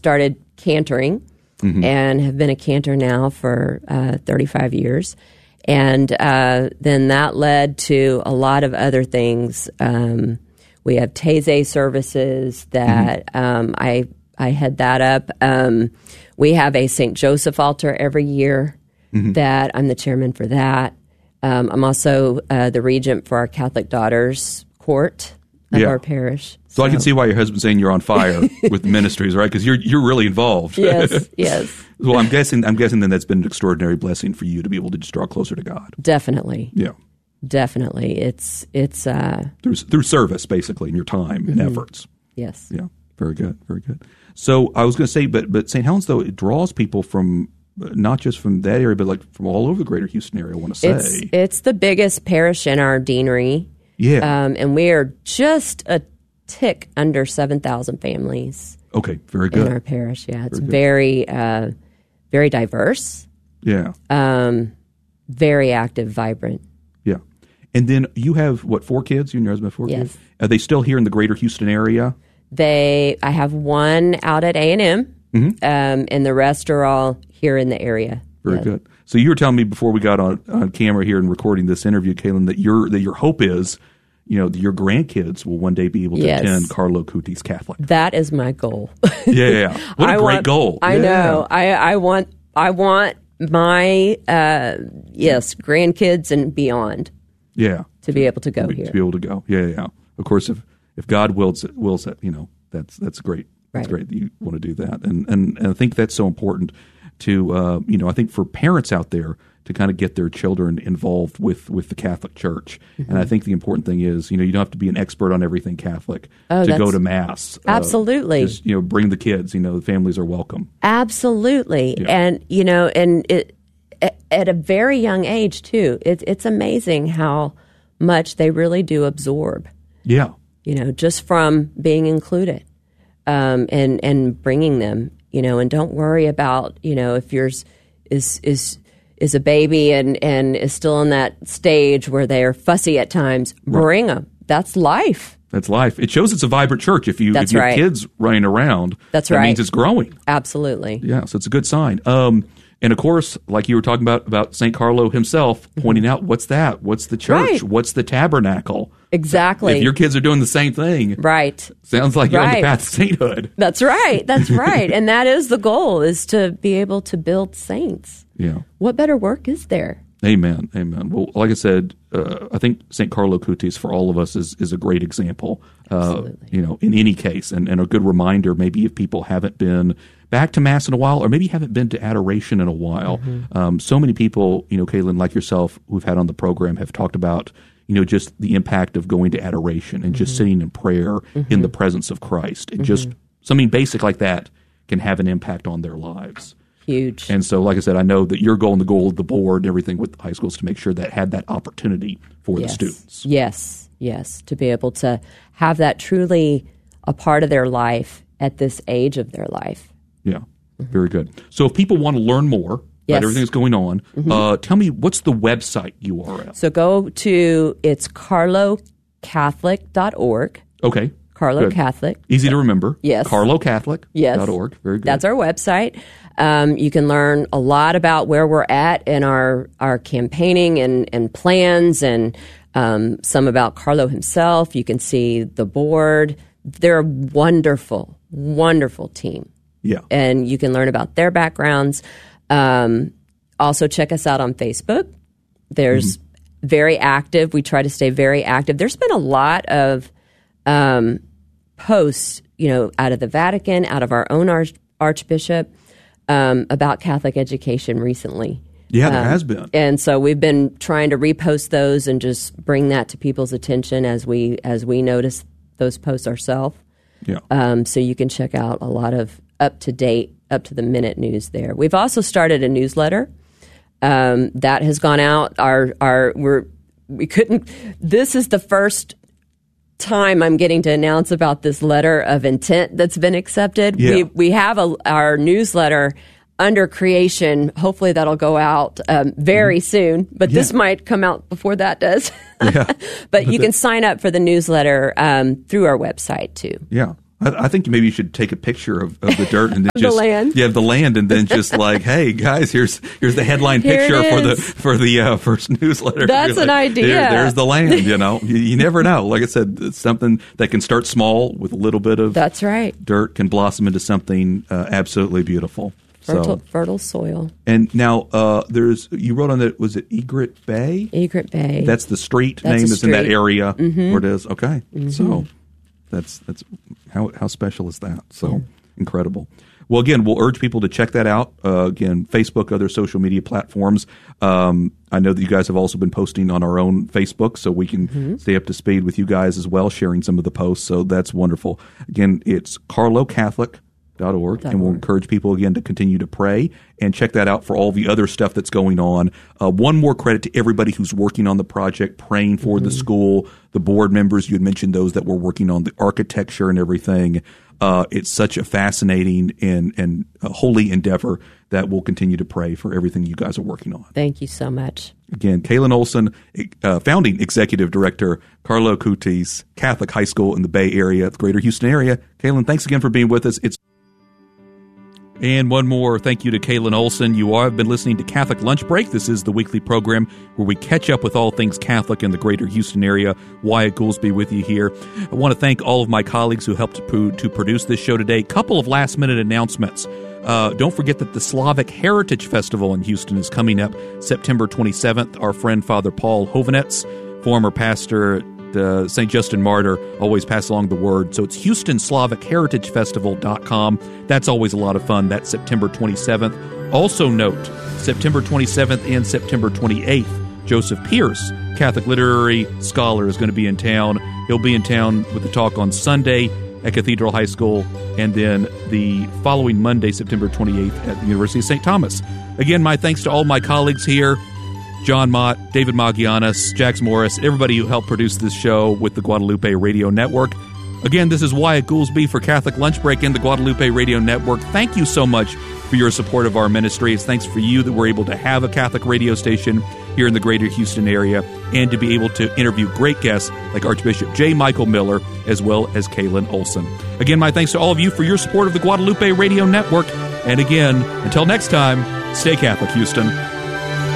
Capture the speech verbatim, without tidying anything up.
started cantering mm-hmm. and have been a cantor now for uh, thirty-five years. And uh, then that led to a lot of other things. Um, we have Taizé services that mm-hmm. um, I I head that up. Um, we have a Saint Joseph altar every year mm-hmm. that I'm the chairman for that. Um, I'm also uh, the regent for our Catholic Daughters Court of yeah. our parish. So, so I can see why your husband's saying you're on fire with the ministries, right? Because you're you're really involved. Yes, yes. Well, I'm guessing I'm guessing then that's been an extraordinary blessing for you to be able to just draw closer to God. Definitely. Yeah. Definitely. It's it's uh, through through service, basically, in your time and mm-hmm. efforts. Yes. Yeah. Very good. Very good. So I was going to say, but but Saint Helens, though, it draws people from not just from that area, but like from all over the greater Houston area, I want to say. It's, it's the biggest parish in our deanery. Yeah. Um, and we are just a tick under seven thousand families. Okay, very good. In our parish, yeah. It's very, very, uh, very diverse. Yeah. Um, very active, vibrant. Yeah. And then you have, what, four kids? You and your husband have four yes. kids? Are they still here in the greater Houston area? They, I have one out at A and M, mm-hmm. um, and the rest are all here in the area. Very yeah. good. So you were telling me before we got on, on camera here and recording this interview, Kaylin, that your that your hope is, you know, that your grandkids will one day be able to yes. attend Carlo Cuti's Catholic. That is my goal. yeah, yeah. What a I great want, goal. I yeah. know. I, I want I want my uh, yes grandkids and beyond. Yeah. To be able to go to be, here. To be able to go. Yeah, yeah. Of course, if if God wills it, wills it, you know, that's that's great. That's right. great that you want to do that, and and, and I think that's so important to uh, you know, I think for parents out there to kind of get their children involved with, with the Catholic Church. Mm-hmm. And I think the important thing is, you know, you don't have to be an expert on everything Catholic oh, to go to Mass. Absolutely. Uh, just, you know, bring the kids, you know, the families are welcome. Absolutely. Yeah. And, you know, and it, at a very young age, too, it, it's amazing how much they really do absorb. Yeah. You know, just from being included um, and, and bringing them, you know, and don't worry about, you know, if yours is, is, is a baby and, and is still in that stage where they are fussy at times, bring them. That's life. That's life. It shows it's a vibrant church. If you That's if you have right. kids running around, That's that right. means it's growing. Absolutely. Yeah, so it's a good sign. Um, and of course, like you were talking about about Saint Carlo himself, pointing out what's that? What's the church? Right. What's the tabernacle? Exactly. If your kids are doing the same thing, right? Sounds like you're right. on the path to sainthood. That's right. That's right. And that is the goal: is to be able to build saints. Yeah. What better work is there? Amen. Amen. Well, like I said, uh, I think Saint Carlo Cutis for all of us is, is a great example, uh, you know, in any case, and, and a good reminder maybe if people haven't been back to Mass in a while or maybe haven't been to adoration in a while. Mm-hmm. Um, so many people, you know, Kaylin, like yourself, who've had on the program have talked about, you know, just the impact of going to adoration and mm-hmm. just sitting in prayer mm-hmm. in the presence of Christ. And mm-hmm. just something basic like that can have an impact on their lives. Huge. And so, like I said, I know that your goal and the goal of the board and everything with high schools to make sure that had that opportunity for yes. the students. Yes, yes, to be able to have that truly a part of their life at this age of their life. Yeah, mm-hmm. very good. So if people want to learn more yes. about everything that's going on, mm-hmm. uh, tell me, what's the website U R L? So go to, it's carlo catholic dot org. Okay. Carlo Good. Catholic. Easy to remember. Yes. carlo catholic dot org. Yes. Very good. That's our website. Um, you can learn a lot about where we're at in our, our campaigning and, and plans and um, some about Carlo himself. You can see the board. They're a wonderful, wonderful team. Yeah. And you can learn about their backgrounds. Um, also, check us out on Facebook. There's mm-hmm. very active. We try to stay very active. There's been a lot of um, posts, you know, out of the Vatican, out of our own arch- Archbishop, um, about Catholic education recently. Yeah, there um, has been. And so we've been trying to repost those and just bring that to people's attention as we as we notice those posts ourselves. Yeah. Um, so you can check out a lot of up-to-date, up-to-the-minute news there. We've also started a newsletter um, that has gone out. Our our we're we couldn't. This is the first time I'm getting to announce about this letter of intent that's been accepted. Yeah. We we have a, our newsletter under creation. Hopefully that'll go out um, very mm. soon, but yeah. this might come out before that does. Yeah. But you can sign up for the newsletter um, through our website too. Yeah. I, I think maybe you should take a picture of, of the dirt and then just the land. Yeah, the land, and then just like, hey guys, here's here's the headline Here picture it for the is. for the uh, first newsletter. That's You're an like, idea. There, there's the land. You know, you, you never know. Like I said, it's something that can start small with a little bit of That's right. dirt can blossom into something uh, absolutely beautiful. Fertile, So, fertile soil. and now uh, there's you wrote on that, was it Egret Bay? Egret Bay. That's the street That's name a that's in that street. area Mm-hmm. where it is. Okay, Mm-hmm. so that's that's how how special is that? So yeah. Incredible. Well, again, we'll urge people to check that out. Uh, again, Facebook, other social media platforms. Um, I know that you guys have also been posting on our own Facebook, so we can mm-hmm. stay up to speed with you guys as well, sharing some of the posts. So that's wonderful. Again, it's Carlo Catholic. Dot org, and we'll encourage people again to continue to pray and check that out for all the other stuff that's going on. Uh, one more credit to everybody who's working on the project, praying for mm-hmm. the school, the board members. You had mentioned those that were working on the architecture and everything. Uh, it's such a fascinating and, and a holy endeavor that we'll continue to pray for everything you guys are working on. Thank you so much. Again, Kaylin Olson, uh, founding executive director, Carlo Acutis, Catholic High School in the Bay Area, the greater Houston area. Kaylin, thanks again for being with us. It's And one more thank you to Kaylin Olson. You have been listening to Catholic Lunch Break. This is the weekly program where we catch up with all things Catholic in the greater Houston area. Wyatt Goolsby with you here. I want to thank all of my colleagues who helped to, to produce this show today. Couple of last-minute announcements. Uh, don't forget that the Slavic Heritage Festival in Houston is coming up September twenty-seventh. Our friend Father Paul Hovanetz, former pastor Uh, Saint Justin Martyr, always pass along the word. So it's Houston Slavic Heritage Festival dot com. That's always a lot of fun. That's September twenty-seventh. Also note, September twenty-seventh and September twenty-eighth, Joseph Pierce, Catholic literary scholar, is going to be in town. He'll be in town with a talk on Sunday at Cathedral High School, and then the following Monday, September twenty-eighth, at the University of Saint Thomas. Again, my thanks to all my colleagues here. John Mott, David Magianis, Jax Morris, everybody who helped produce this show with the Guadalupe Radio Network. Again, this is Wyatt Goolsby for Catholic Lunch Break and the Guadalupe Radio Network. Thank you so much for your support of our ministry. It's thanks for you that we're able to have a Catholic radio station here in the greater Houston area and to be able to interview great guests like Archbishop J. Michael Miller as well as Kaylin Olson. Again, my thanks to all of you for your support of the Guadalupe Radio Network. And again, until next time, stay Catholic, Houston.